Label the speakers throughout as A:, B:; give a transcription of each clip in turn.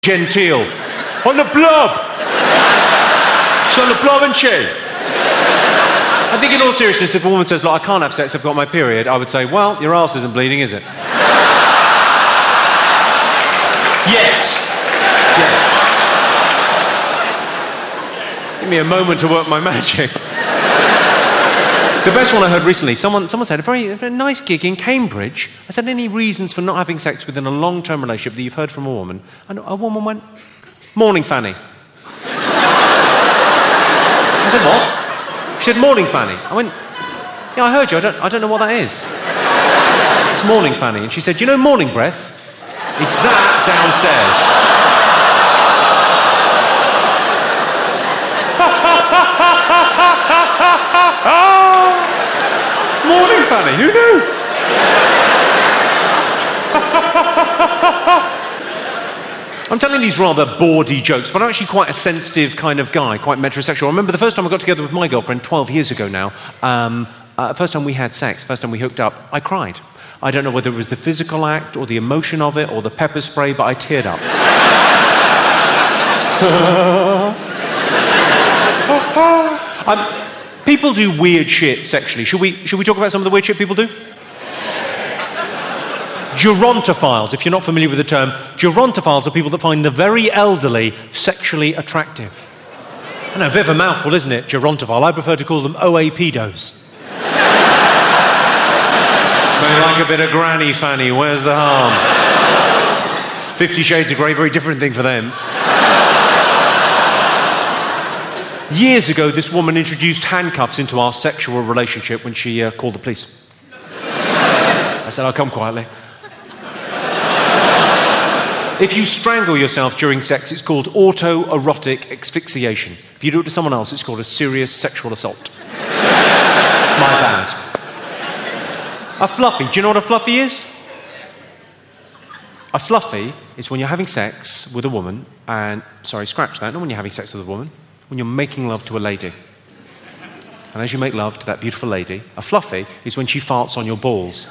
A: genteel. On the blob! She's on the blob, isn't she? I think in all seriousness, if a woman says, look, I can't have sex, I've got my period, I would say, well, your arse isn't bleeding, is it? Yet. Give me a moment to work my magic. The best one I heard recently, someone said, a very nice gig in Cambridge. I said, any reasons for not having sex within a long-term relationship that you've heard from a woman? And a woman went, morning, Fanny. I said, what? She said, morning, Fanny. I went, yeah, I heard you. I don't know what that is. It's morning, Fanny. And she said, you know morning breath? It's that downstairs. Morning, Fanny. Who knew? I'm telling these rather bawdy jokes, but I'm actually quite a sensitive kind of guy, quite metrosexual. I remember the first time I got together with my girlfriend 12 years ago now, first time we had sex, first time we hooked up, I cried. I don't know whether it was the physical act or the emotion of it or the pepper spray, but I teared up. People do weird shit sexually. Should we talk about some of the weird shit people do? Gerontophiles, if you're not familiar with the term, gerontophiles are people that find the very elderly sexually attractive. I know, a bit of a mouthful, isn't it, gerontophile? I prefer to call them OAPdos. They like a bit of granny fanny, where's the harm? 50 Shades of Grey, very different thing for them. Years ago, this woman introduced handcuffs into our sexual relationship when she called the police. I said, I'll come quietly. If you strangle yourself during sex, it's called autoerotic asphyxiation. If you do it to someone else, it's called a serious sexual assault. My bad. A fluffy. Do you know what a fluffy is? A fluffy is when you're having sex with a woman and... Sorry, scratch that. Not when you're having sex with a woman. When you're making love to a lady. And as you make love to that beautiful lady, a fluffy is when she farts on your balls.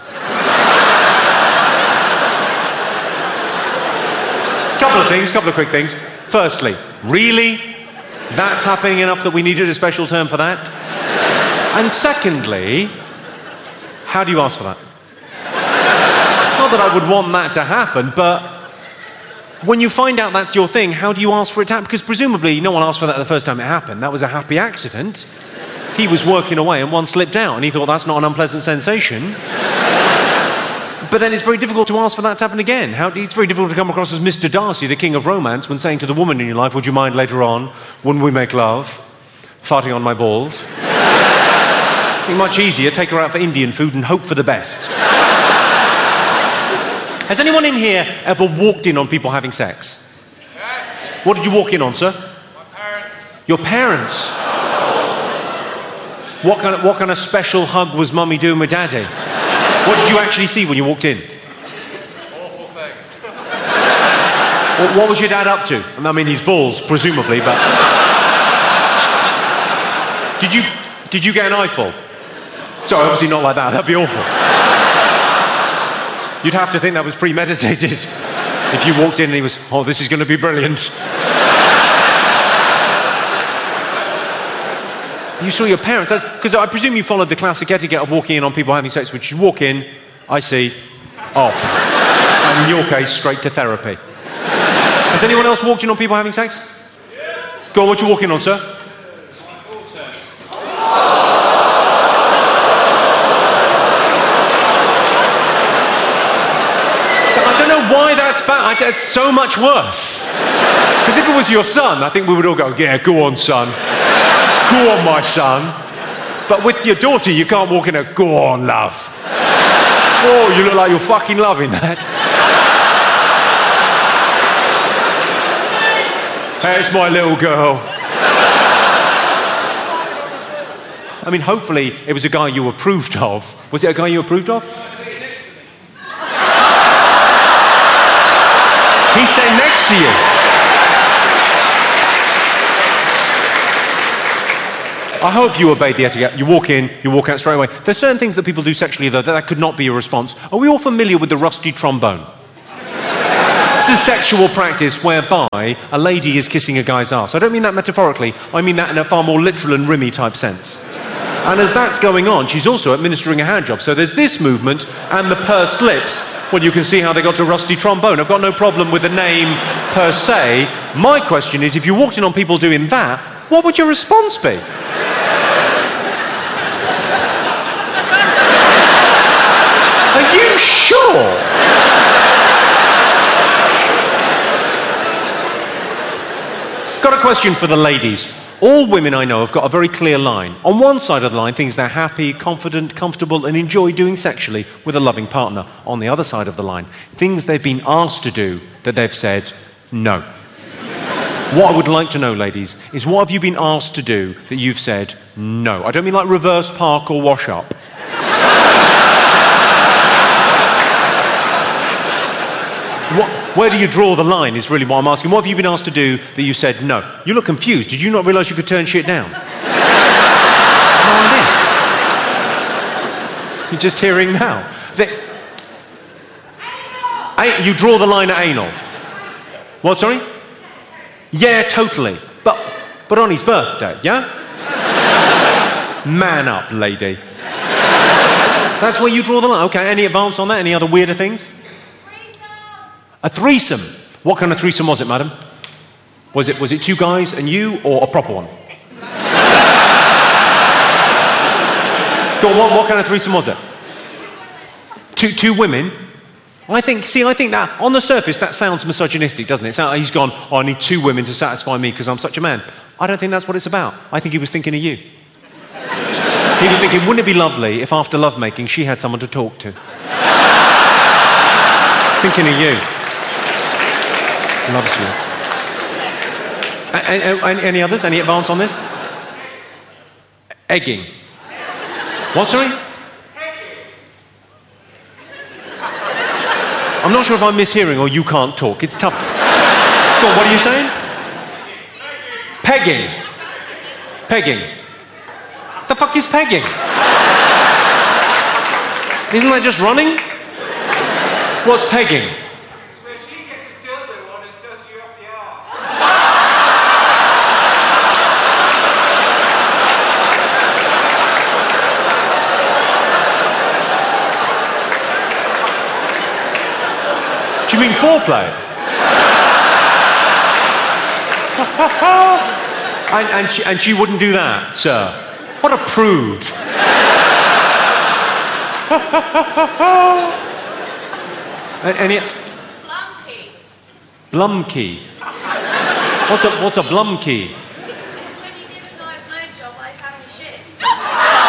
A: Couple of quick things. Firstly, really? That's happening enough that we needed a special term for that? And secondly, how do you ask for that? Not that I would want that to happen, but when you find out that's your thing, how do you ask for it to happen? Because presumably no one asked for that the first time it happened. That was a happy accident. He was working away and one slipped out and he thought that's not an unpleasant sensation. But then it's very difficult to ask for that to happen again. It's very difficult to come across as Mr. Darcy, the king of romance, when saying to the woman in your life, would you mind later on, when we make love, farting on my balls? It'd be much easier, take her out for Indian food and hope for the best. Has anyone in here ever walked in on people having sex?
B: Yes.
A: What did you walk in on, sir?
B: My parents.
A: Your parents? What kind of special hug was mummy doing with daddy? What did you actually see when you walked in?
B: Awful things.
A: What was your dad up to? I mean, his balls, presumably, but... Did you get an eyeful? Sorry, obviously not like that. That'd be awful. You'd have to think that was premeditated. If you walked in and he was, oh, this is going to be brilliant. You saw your parents, because I presume you followed the classic etiquette of walking in on people having sex, which you walk in, I see, off. And in your case, straight to therapy. Has anyone else walked in on people having sex?
B: Yeah.
A: Go on, what you walking on, sir? I don't know why that's bad. It's so much worse. Because if it was your son, I think we would all go, yeah, go on, son. Go on, my son. But with your daughter, you can't walk in and go on, love. Oh, you look like you're fucking loving that. Hey, it's my little girl. I mean, hopefully it was a guy you approved of. Was it a guy you approved of? He's sitting next to you. I hope you obeyed the etiquette. You walk in, you walk out straight away. There's certain things that people do sexually, though, that could not be a response. Are we all familiar with the rusty trombone? That's a sexual practice whereby a lady is kissing a guy's arse. I don't mean that metaphorically, I mean that in a far more literal and rimmy type sense. And as that's going on, she's also administering a hand job. So there's this movement and the pursed lips. Well, you can see how they got to rusty trombone. I've got no problem with the name per se. My question is, if you walked in on people doing that, what would your response be? Are you sure? Got a question for the ladies. All women I know have got a very clear line. On one side of the line, things they're happy, confident, comfortable, and enjoy doing sexually with a loving partner. On the other side of the line, things they've been asked to do that they've said no. What I would like to know, ladies, is what have you been asked to do that you've said no? I don't mean like reverse park or wash up. Where do you draw the line is really what I'm asking. What have you been asked to do that you said no? You look confused. Did you not realise you could turn shit down? No idea. You're just hearing now. You draw the line at anal. What, sorry? Yeah, totally. But on his birthday, yeah? Man up, lady. That's where you draw the line. Okay, any advance on that? Any other weirder things? A threesome. What kind of threesome was it, madam? Was it two guys and you, or a proper one? Go on, what kind of threesome was it? Two women? I think that, on the surface, that sounds misogynistic, doesn't it? He's gone, oh, I need two women to satisfy me because I'm such a man. I don't think that's what it's about. I think he was thinking of you. He was thinking, wouldn't it be lovely if after lovemaking she had someone to talk to? Thinking of you. Loves you. Any others? Any advance on this? Egging. What, sorry? I'm not sure if I'm mishearing or you can't talk. It's tough. Go on, what are you saying? Pegging. Pegging. The fuck is pegging? Isn't that just running? What's pegging? Do you mean foreplay? and she wouldn't do that, sir. What a prude. Any? Blumkey. Blumkey. What's a blumkey?
C: It's when you give a guy a blowjob while he's having shit.